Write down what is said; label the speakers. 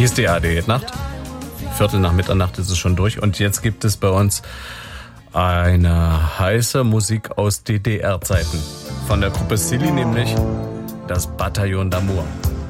Speaker 1: Hier ist die ARD Nacht. Viertel nach Mitternacht ist es schon durch. Und jetzt gibt es bei uns eine heiße Musik aus DDR-Zeiten. Von der Gruppe Silly, nämlich das Bataillon d'Amour.